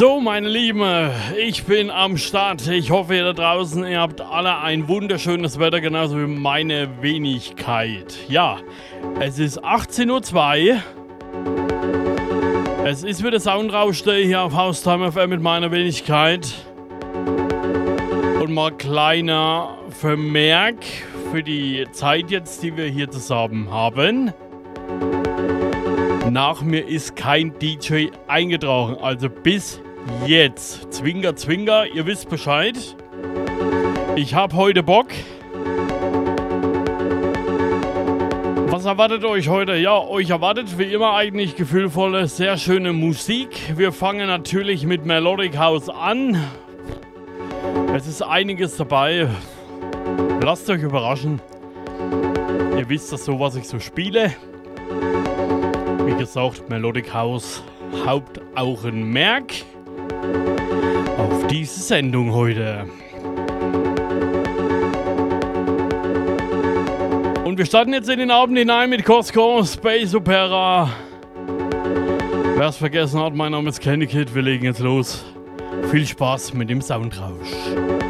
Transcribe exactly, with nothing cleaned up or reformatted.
So, meine Lieben, ich bin am Start. Ich hoffe, ihr da draußen, ihr habt alle ein wunderschönes Wetter, genauso wie meine Wenigkeit. Ja, es ist achtzehn Uhr zwei. Es ist wieder Soundrausch hier auf Haustime F M mit meiner Wenigkeit. Und mal kleiner Vermerk für die Zeit jetzt, die wir hier zusammen haben. Nach mir ist kein D J eingetragen, also bis jetzt. Zwinker, Zwinker, ihr wisst Bescheid. Ich habe heute Bock. Was erwartet euch heute? Ja, euch erwartet wie immer eigentlich gefühlvolle, sehr schöne Musik. Wir fangen natürlich mit Melodic House an. Es ist einiges dabei. Lasst euch überraschen. Ihr wisst das so, was ich so spiele. Wie gesagt, Melodic House, Hauptaugenmerk auf diese Sendung heute. Und wir starten jetzt in den Abend hinein mit Costco, Space Opera. Wer es vergessen hat, mein Name ist Candy Kid, wir legen jetzt los. Viel Spaß mit dem Soundrausch.